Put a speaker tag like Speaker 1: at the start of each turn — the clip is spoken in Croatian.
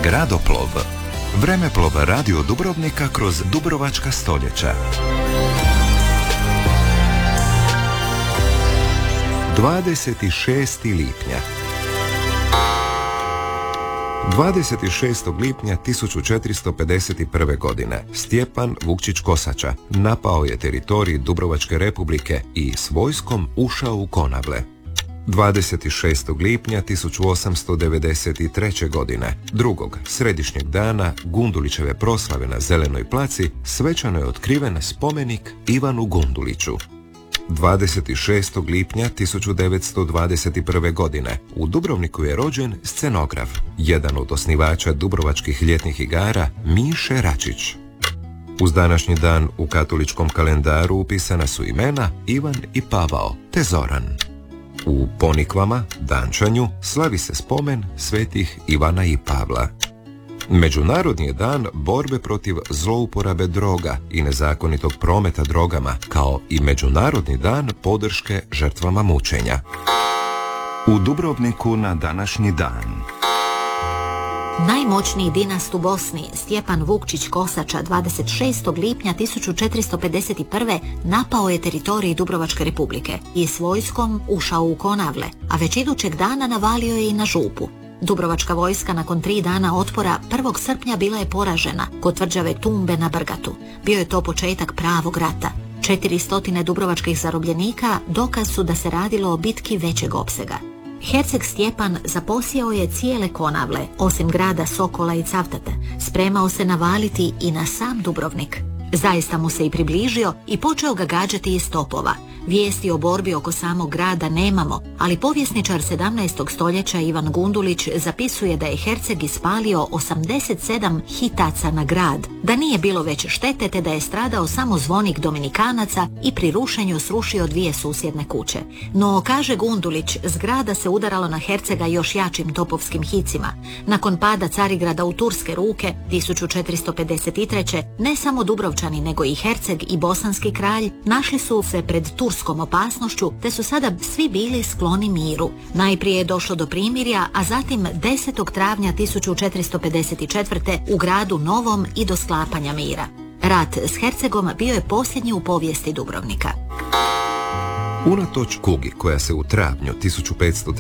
Speaker 1: Gradoplov. Vremeplov radio Dubrovnika kroz dubrovačka stoljeća. 26. lipnja. 26. lipnja 1451. godine Stjepan Vukčić Kosača napao je teritorij Dubrovačke republike i s vojskom ušao u Konavle. 26. lipnja 1893. godine, drugog središnjeg dana Gundulićeve proslave na Zelenoj placi, svečano je otkriven spomenik Ivanu Gunduliću. 26. lipnja 1921. godine u Dubrovniku je rođen scenograf, jedan od osnivača dubrovačkih ljetnih igara, Miše Račić. Uz današnji dan u katoličkom kalendaru upisana su imena Ivan i Pavao te Zoran. U Ponikvama, Dančanju, slavi se spomen svetih Ivana i Pavla. Međunarodni je dan borbe protiv zlouporabe droga i nezakonitog prometa drogama, kao i Međunarodni dan podrške žrtvama mučenja. U Dubrovniku na današnji dan.
Speaker 2: Najmoćniji dinast u Bosni, Stjepan Vukčić Kosača, 26. lipnja 1451. napao je teritorij Dubrovačke republike i s vojskom ušao u Konavle, a već idućeg dana navalio je i na Župu. Dubrovačka vojska nakon 3 dana otpora 1. srpnja bila je poražena kod tvrđave Tumbe na Brgatu. Bio je to početak pravog rata. 400 dubrovačkih zarobljenika dokaz su da se radilo o bitki većeg opsega. Herceg Stjepan zaposjeo je cijele Konavle, osim grada Sokola i Cavtate. Spremao se navaliti i na sam Dubrovnik. Zaista mu se i približio i počeo ga gađati iz topova. Vijesti o borbi oko samog grada nemamo, ali povjesničar 17. stoljeća Ivan Gundulić zapisuje da je herceg ispalio 87 hitaca na grad, da nije bilo veće štete te da je stradao samo zvonik Dominikanaca i pri rušenju srušio 2 susjedne kuće. No, kaže Gundulić, zgrada se udaralo na hercega još jačim topovskim hicima. Nakon pada Carigrada u turske ruke 1453. ne samo Dubrovčani nego i herceg i bosanski kralj našli su se pred turskom opasnošću te su sada svi bili skloni miru. Najprije je došlo do primirja, a zatim 10. travnja 1454. u gradu Novom i do sklapanja mira. Rat s hercegom bio je posljednji u povijesti Dubrovnika.
Speaker 1: Unatoč kugi koja se u travnju 1500